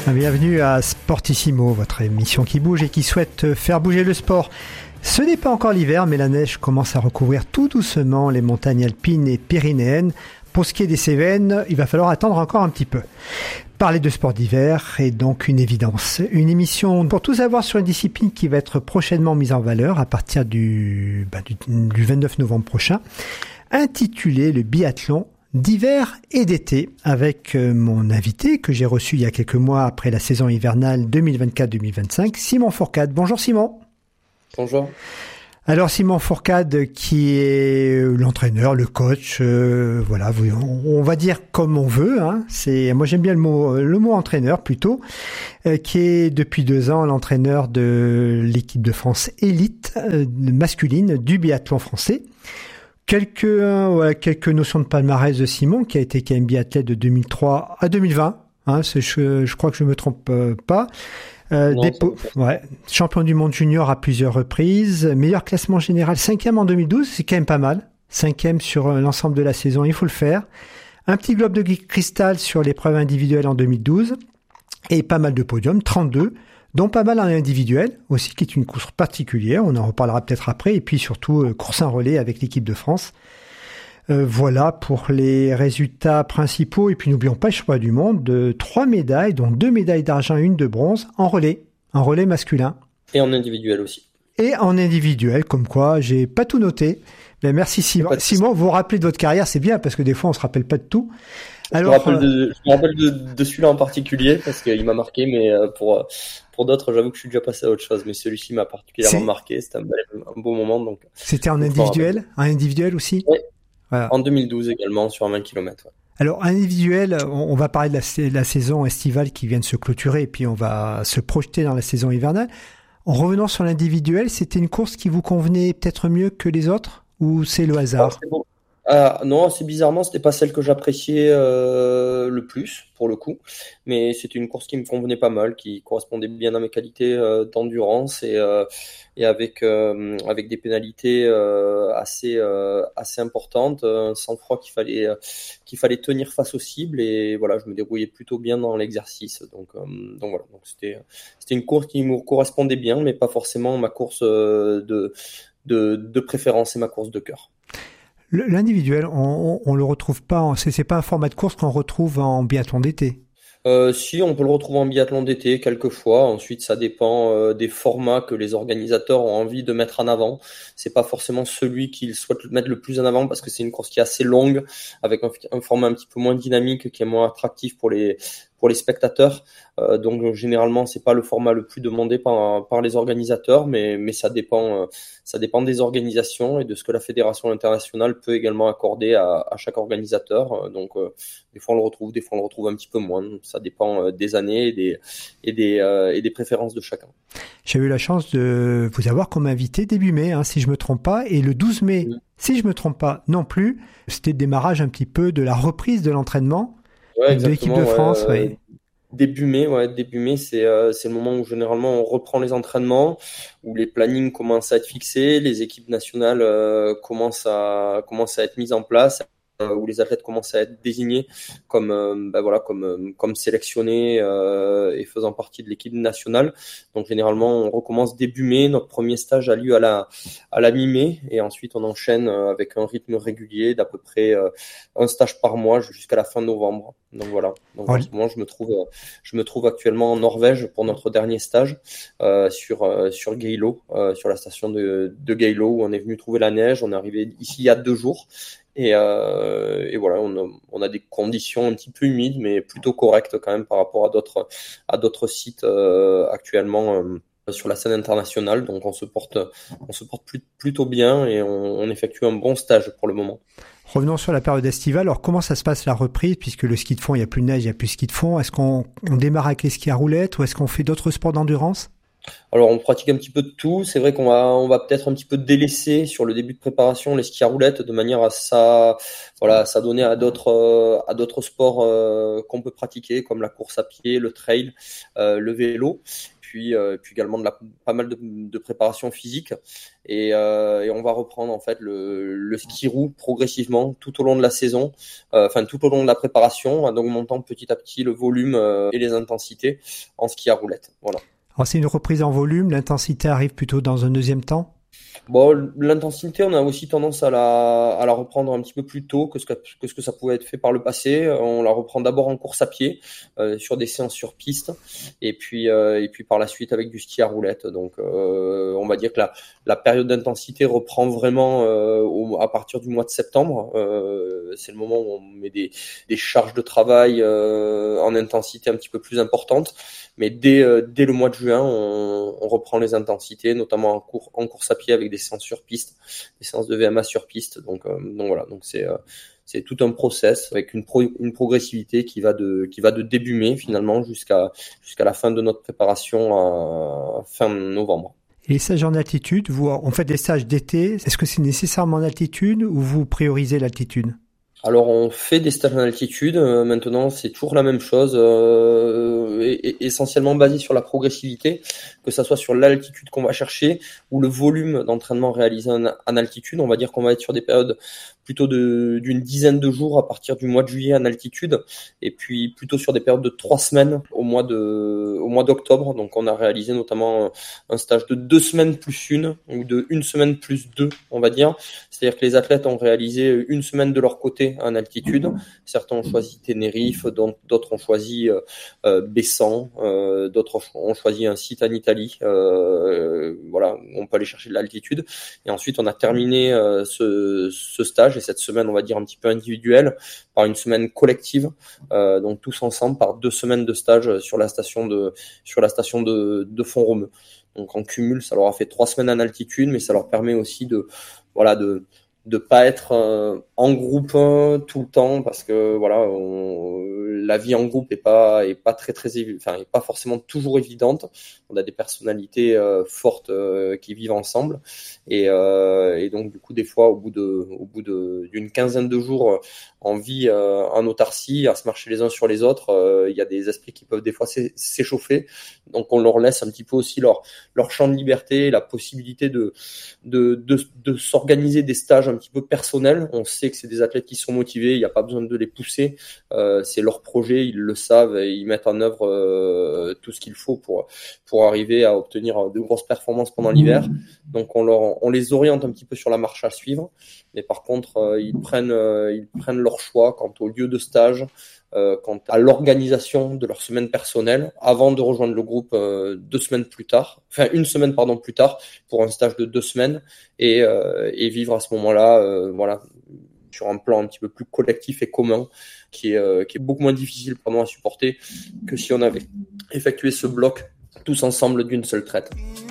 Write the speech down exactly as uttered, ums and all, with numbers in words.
Bienvenue à Sportissimo, votre émission qui bouge et qui souhaite faire bouger le sport. Ce n'est pas encore l'hiver, mais la neige commence à recouvrir tout doucement les montagnes alpines et pyrénéennes. Pour ce qui est des Cévennes, il va falloir attendre encore un petit peu. Parler de sport d'hiver est donc une évidence. Une émission pour tout savoir sur une discipline qui va être prochainement mise en valeur à partir du, bah, du, du vingt-neuf novembre prochain, intitulée le biathlon d'hiver et d'été, avec mon invité que j'ai reçu il y a quelques mois après la saison hivernale deux mille vingt-quatre deux mille vingt-cinq, Simon Fourcade. Bonjour Simon. Bonjour. Alors Simon Fourcade, qui est l'entraîneur, le coach, euh, voilà, on, on va dire comme on veut. Hein, c'est, moi j'aime bien le mot, le mot entraîneur plutôt, euh, qui est depuis deux ans l'entraîneur de l'équipe de France élite euh, masculine du biathlon français. Quelques, euh, ouais, quelques notions de palmarès de Simon, qui a été K M biathlète de deux mille trois à deux mille vingt. Hein, c'est, je, je crois que je me trompe euh, pas. Euh, non, dépo- ouais, champion du monde junior à plusieurs reprises, meilleur classement général, cinquième en deux mille douze, c'est quand même pas mal. Cinquième sur euh, l'ensemble de la saison, il faut le faire. Un petit globe de cristal sur l'épreuve individuelle en deux mille douze et pas mal de podiums, trente-deux. Dont pas mal en individuel aussi, qui est une course particulière, on en reparlera peut-être après, et puis surtout euh, course en relais avec l'équipe de France. Euh, voilà pour les résultats principaux, et puis n'oublions pas le championnat du monde de trois médailles, dont deux médailles d'argent et une de bronze en relais, en relais masculin. Et en individuel aussi. Et en individuel, comme quoi j'ai pas tout noté. Mais merci Simon. Simon, vous vous rappelez de votre carrière, c'est bien, parce que des fois on se rappelle pas de tout. Alors, je me rappelle de, je me rappelle de, de celui-là en particulier parce qu'il m'a marqué, mais pour pour d'autres, j'avoue que je suis déjà passé à autre chose. Mais celui-ci m'a particulièrement c'est... marqué. C'était un, un beau moment. Donc. C'était en individuel, en individuel aussi. Oui. Voilà. En deux mille douze également sur vingt kilomètres. Ouais. Alors en individuel, on, on va parler de la, la saison estivale qui vient de se clôturer, et puis on va se projeter dans la saison hivernale. En revenant sur l'individuel, c'était une course qui vous convenait peut-être mieux que les autres, ou c'est le hasard? Ah, bon. Ah, non, assez bizarrement, c'était pas celle que j'appréciais euh, le plus, pour le coup. Mais c'était une course qui me convenait pas mal, qui correspondait bien à mes qualités euh, d'endurance et, euh, et avec euh, avec des pénalités euh, assez euh, assez importantes, un sang-froid qu'il fallait euh, qu'il fallait tenir face aux cibles. Et voilà, je me débrouillais plutôt bien dans l'exercice. Donc euh, donc voilà, donc c'était c'était une course qui me correspondait bien, mais pas forcément ma course euh, de de de préférence et ma course de cœur. L'individuel, on, on, on le retrouve pas, c'est, c'est pas un format de course qu'on retrouve en biathlon d'été. Euh, si, on peut le retrouver en biathlon d'été quelquefois. Ensuite, ça dépend euh, des formats que les organisateurs ont envie de mettre en avant. C'est pas forcément celui qu'ils souhaitent mettre le plus en avant parce que c'est une course qui est assez longue, avec un, un format un petit peu moins dynamique, qui est moins attractif pour les pour les spectateurs. Euh, donc généralement, c'est pas le format le plus demandé par par les organisateurs, mais mais ça dépend euh, ça dépend des organisations et de ce que la fédération internationale peut également accorder à, à chaque organisateur. Donc euh, des fois on le retrouve, des fois on le retrouve un petit peu moins. Ça dépend des années et des, et des, euh, et des préférences de chacun. J'ai eu la chance de vous avoir comme invité début mai, hein, si je me trompe pas, et le douze mai, oui. si je me trompe pas non plus, c'était le démarrage un petit peu de la reprise de l'entraînement ouais, de l'équipe de France. Ouais, ouais. Début mai, ouais, début mai, c'est euh, c'est le moment où généralement on reprend les entraînements, où les plannings commencent à être fixés, les équipes nationales euh, commencent à commencent à être mises en place, où les athlètes commencent à être désignés comme euh, ben voilà comme euh, comme sélectionnés euh, et faisant partie de l'équipe nationale. Donc généralement on recommence début mai. Notre premier stage a lieu à la à la mi-mai et ensuite on enchaîne avec un rythme régulier d'à peu près euh, un stage par mois jusqu'à la fin novembre. Donc voilà. Donc oui. En ce moment je me trouve je me trouve actuellement en Norvège pour notre dernier stage euh, sur euh, sur Geilo, euh, sur la station de de Geilo où on est venu trouver la neige. On est arrivé ici il y a deux jours. Et, euh, et voilà, on a, on a des conditions un petit peu humides, mais plutôt correctes quand même par rapport à d'autres à d'autres sites euh, actuellement euh, sur la scène internationale. Donc on se porte on se porte plus, plutôt bien et on, on effectue un bon stage pour le moment. Revenons sur la période estivale. Alors comment ça se passe la reprise, puisque le ski de fond, il n'y a plus de neige, il n'y a plus de ski de fond. Est-ce qu'on on démarre avec les skis à roulettes ou est-ce qu'on fait d'autres sports d'endurance ? Alors on pratique un petit peu de tout. C'est vrai qu'on va on va peut-être un petit peu délaisser sur le début de préparation les skis à roulettes de manière à ça voilà à s'adonner à d'autres euh, à d'autres sports euh, qu'on peut pratiquer comme la course à pied, le trail, euh, le vélo. puis, euh, et puis également de la, pas mal de, de préparation physique. Et, euh, et on va reprendre en fait le, le ski roue progressivement tout au long de la saison, euh, enfin tout au long de la préparation, en augmentant petit à petit le volume euh, et les intensités en ski à roulette. Voilà. Alors c'est une reprise en volume, l'intensité arrive plutôt dans un deuxième temps? Bon, l'intensité, on a aussi tendance à la, à la reprendre un petit peu plus tôt que ce que, que ce que ça pouvait être fait par le passé. On la reprend d'abord en course à pied, euh, sur des séances sur piste, et puis, euh, et puis par la suite avec du ski à roulette. Donc, euh, on va dire que la, la période d'intensité reprend vraiment euh, au, à partir du mois de septembre. Euh, c'est le moment où on met des, des charges de travail euh, en intensité un petit peu plus importantes. Mais dès, euh, dès le mois de juin, on, on reprend les intensités, notamment en, cours, en course à pied avec des séances sur piste, des séances de V M A sur piste. Donc, euh, donc voilà, donc c'est euh, c'est tout un process avec une pro, une progressivité qui va de qui va de début mai finalement jusqu'à jusqu'à la fin de notre préparation à fin novembre. Et les stages en altitude, vous, on fait des stages d'été. Est-ce que c'est nécessairement en altitude ou vous priorisez l'altitude? Alors on fait des stages en altitude, euh, maintenant c'est toujours la même chose, euh, et, et essentiellement basé sur la progressivité, que ça soit sur l'altitude qu'on va chercher ou le volume d'entraînement réalisé en, en altitude. On va dire qu'on va être sur des périodes plutôt de, d'une dizaine de jours à partir du mois de juillet en altitude, et puis plutôt sur des périodes de trois semaines au mois de au mois d'octobre. Donc on a réalisé notamment un stage de deux semaines plus une, ou de une semaine plus deux, on va dire. C'est-à-dire que les athlètes ont réalisé une semaine de leur côté en altitude. Certains ont choisi Tenerife, d'autres ont choisi euh, Bessan, euh, d'autres ont choisi un site en Italie. Euh, voilà, on peut aller chercher de l'altitude. Et ensuite, on a terminé euh, ce, ce stage et cette semaine, on va dire un petit peu individuelle, par une semaine collective. Euh, donc tous ensemble par deux semaines de stage sur la station de sur la station de, de Font-Romeu. Donc en cumul, ça leur a fait trois semaines en altitude, mais ça leur permet aussi de voilà de de pas être euh, en groupe euh, tout le temps, parce que voilà, on, la vie en groupe est pas est pas très très enfin est pas forcément toujours évidente. On a des personnalités euh, fortes euh, qui vivent ensemble, et, euh, et donc du coup des fois au bout de au bout de d'une quinzaine de jours en vie euh, en autarcie, à se marcher les uns sur les autres, euh, il y a des esprits qui peuvent des fois s'échauffer. Donc on leur laisse un petit peu aussi leur leur champ de liberté, la possibilité de de de, de s'organiser des stages un petit peu personnels. On sait que c'est des athlètes qui sont motivés, il n'y a pas besoin de les pousser, euh, c'est leur projet, ils le savent et ils mettent en œuvre euh, tout ce qu'il faut pour pour arriver à obtenir de grosses performances pendant l'hiver. Donc on leur on les oriente un petit peu sur la marche à suivre, mais par contre euh, ils prennent euh, ils prennent leur choix quant au lieu de stage, euh, quant à l'organisation de leur semaine personnelle, avant de rejoindre le groupe euh, deux semaines plus tard, enfin une semaine pardon plus tard pour un stage de deux semaines, et euh, et vivre à ce moment-là euh, voilà sur un plan un petit peu plus collectif et commun, qui est euh, qui est beaucoup moins difficile pardon à supporter que si on avait effectué ce bloc tous ensemble d'une seule traite.